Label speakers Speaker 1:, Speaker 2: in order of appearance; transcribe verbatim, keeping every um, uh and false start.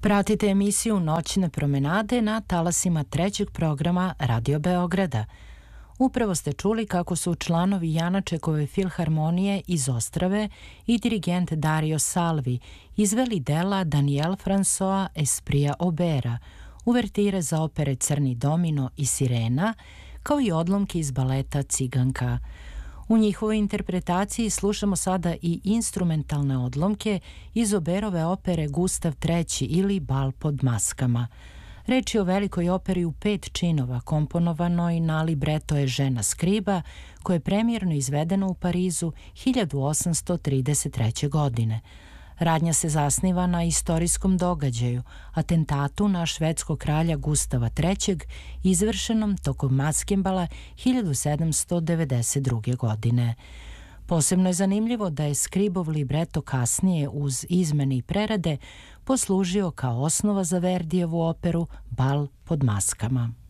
Speaker 1: Pratite emisiju Noćne promenade na talasima trećeg programa Radio Beograda. Upravo ste čuli kako su članovi Janačekove filharmonije iz Ostrave i dirigent Dario Salvi izveli dela Daniel François Esprija Aubera, uvertire za opere Crni domino i Sirena, kao i odlomke iz baleta Ciganka. U njihovoj interpretaciji slušamo sada i instrumentalne odlomke iz Auberove opere Gustav treći ili Bal pod maskama. Reč je o velikoj operi u pet činova, komponovanoj na libreto Eugena Scriba, koje je premijerno izvedeno u Parizu hiljadu osamsto trideset treće. godine. Radnja se zasniva na istorijskom događaju, atentatu na švedskog kralja Gustava trećeg, izvršenom tokom Maskembala hiljadu sedamsto devedeset druge. godine. Posebno je zanimljivo da je Scribov libreto kasnije uz izmene i prerade poslužio kao osnova za Verdijevu operu Bal pod maskama.